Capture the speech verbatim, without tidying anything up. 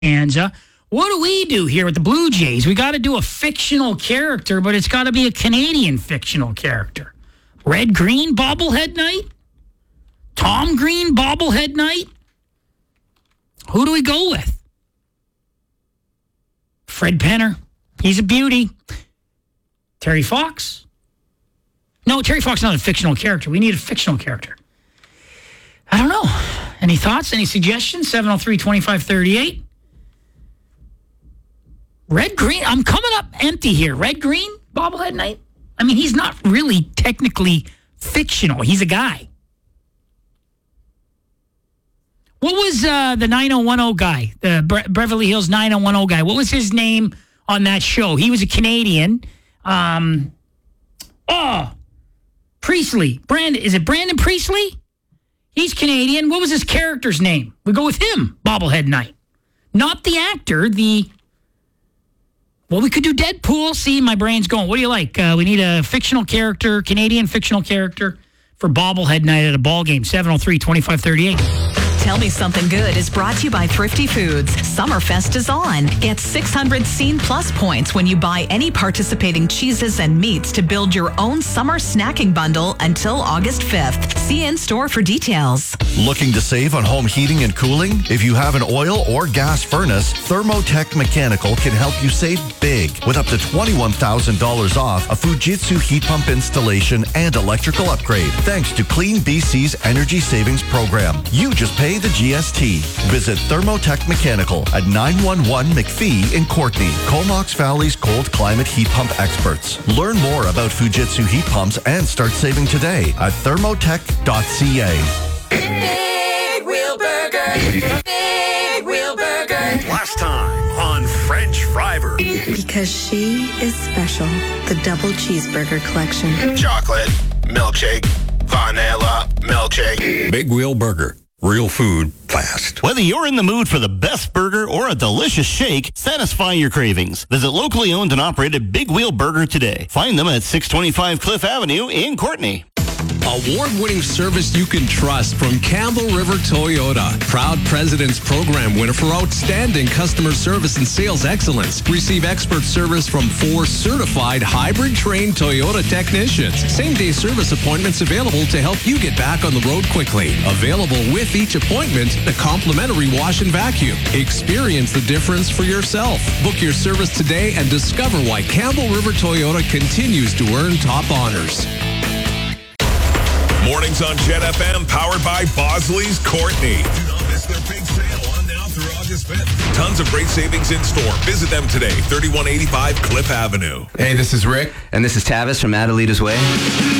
Anza. What do we do here with the Blue Jays? We got to do a fictional character, but it's got to be a Canadian fictional character. Red Green bobblehead night? Tom Green bobblehead night? Who do we go with? Fred Penner. He's a beauty. Terry Fox? No, Terry Fox is not a fictional character. We need a fictional character. I don't know. Any thoughts? Any suggestions? seven oh three, twenty-five thirty-eight. Red Green? I'm coming up empty here. Red Green bobblehead night? I mean, he's not really technically fictional. He's a guy. What was uh, the nine oh one oh guy, the Bre- Beverly Hills nine oh one oh guy? What was his name on that show? He was a Canadian. Um, oh, Priestley. Brandon, is it Brandon Priestley? He's Canadian. What was his character's name? We go with him, bobblehead night. Not the actor, the... Well, we could do Deadpool. See, my brain's going. What do you like? Uh, we need a fictional character, Canadian fictional character for bobblehead night at a ball game. seven oh three, twenty-five thirty-eight. Tell Me Something Good is brought to you by Thrifty Foods. Summerfest is on. Get six hundred Scene Plus points when you buy any participating cheeses and meats to build your own summer snacking bundle until August fifth. See in-store for details. Looking to save on home heating and cooling? If you have an oil or gas furnace, Thermotech Mechanical can help you save big with up to twenty-one thousand dollars off a Fujitsu heat pump installation and electrical upgrade. Thanks to Clean B C's Energy Savings Program. You just pay the G S T. Visit Thermotech Mechanical at nine one one McPhee in Courtney, Comox Valley's cold climate heat pump experts. Learn more about Fujitsu heat pumps and start saving today at thermotech dot c a. Big Wheel Burger. Big Wheel Burger. Last time on French Friver. Because she is special. The double cheeseburger collection. Chocolate, milkshake, vanilla, milkshake. Big Wheel Burger. Real food fast. Whether you're in the mood for the best burger or a delicious shake, satisfy your cravings. Visit locally owned and operated Big Wheel Burger today. Find them at six twenty-five Cliff Avenue in Courtney. Award-winning service you can trust from Campbell River Toyota. Proud President's Program winner for outstanding customer service and sales excellence. Receive expert service from four certified hybrid-trained Toyota technicians. Same-day service appointments available to help you get back on the road quickly. Available with each appointment, a complimentary wash and vacuum. Experience the difference for yourself. Book your service today and discover why Campbell River Toyota continues to earn top honors. Mornings on Jet F M, powered by Bosley's Courtney. Do not miss their big sale on now through August fifth. Tons of great savings in store. Visit them today, thirty-one eighty-five Cliff Avenue. Hey, this is Rick. And this is Tavis from Adelita's Way.